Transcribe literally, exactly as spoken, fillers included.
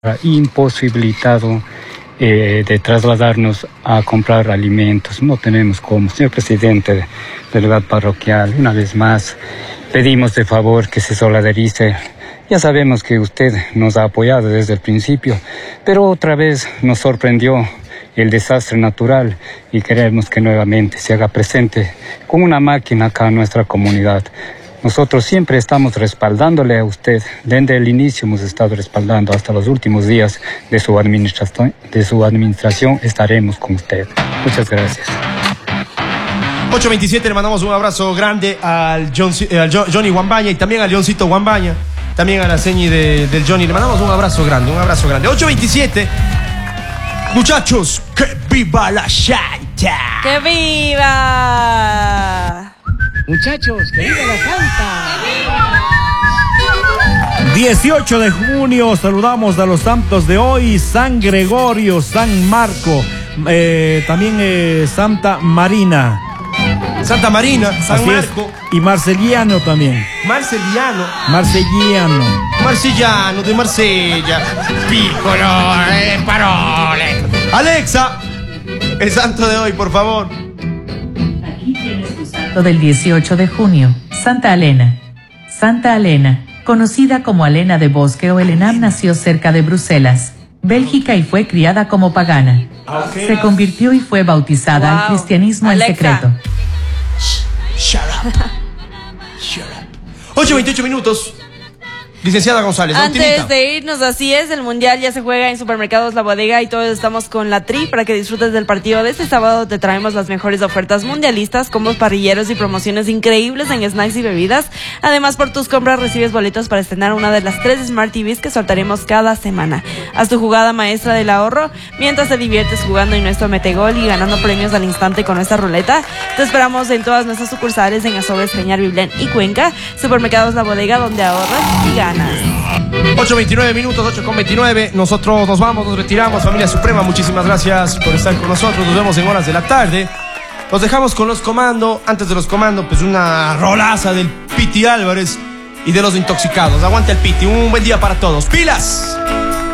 imposibilitado eh, de trasladarnos a comprar alimentos. No tenemos cómo. Señor presidente, delegado parroquial, una vez más pedimos de favor que se solidarice. Ya sabemos que usted nos ha apoyado desde el principio, pero otra vez nos sorprendió el desastre natural y queremos que nuevamente se haga presente con una máquina acá en nuestra comunidad. Nosotros siempre estamos respaldándole a usted. Desde el inicio hemos estado respaldando hasta los últimos días de su administración. De su administración estaremos con usted. Muchas gracias. ocho veintisiete, le mandamos un abrazo grande al, John, al Johnny Guambaña y también al Johncito Guambaña, también a la señi de, del Johnny. Le mandamos un abrazo grande, un abrazo grande. ocho veintisiete. Muchachos, que viva la Santa. ¡Que viva! Muchachos, que viva la Santa. dieciocho de junio, saludamos a los santos de hoy: San Gregorio, San Marco, eh, también eh, Santa Marina. Santa Marina, San Así Marco. Es. Y Marceliano también. Marceliano. Marceliano. Marceliano de Marsella. Piccolo, eh, parole. Alexa, el santo de hoy, por favor. Aquí tienes tu santo del dieciocho de junio, Santa Elena. Santa Elena, conocida como Elena de Bosque o Elenam, nació cerca de Bruselas, Bélgica, y fue criada como pagana. Okay. Se convirtió y fue bautizada wow. al cristianismo Alexa. En secreto. Shut up. Shut up. ocho veintiocho minutos. Licenciada González, antes ultimita. de irnos, así es, el Mundial ya se juega en Supermercados La Bodega y todos estamos con la Tri para que disfrutes del partido de este sábado. Te traemos las mejores ofertas mundialistas, combos parrilleros y promociones increíbles en snacks y bebidas. Además, por tus compras recibes boletos para estrenar una de las tres Smart T Vs que sortearemos cada semana. Haz tu jugada maestra del ahorro mientras te diviertes jugando en nuestro Metegol y ganando premios al instante con nuestra ruleta. Te esperamos en todas nuestras sucursales en Azogues, Peñar, Biblén y Cuenca. Supermercados La Bodega, donde ahorras y ganas. ocho veintinueve minutos, ocho con veintinueve. Nosotros nos vamos, nos retiramos. Familia Suprema, muchísimas gracias por estar con nosotros. Nos vemos en horas de la tarde. Los dejamos con los comandos. Antes de los comandos, pues una rolaza del Piti Álvarez y de los intoxicados. Aguante el Piti. Un buen día para todos. ¡Pilas!